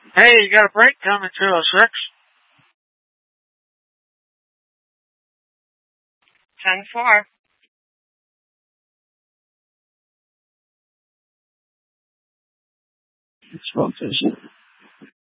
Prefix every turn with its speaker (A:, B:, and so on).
A: Hey, you got a break coming 206?
B: 10-4.
A: It's focusing.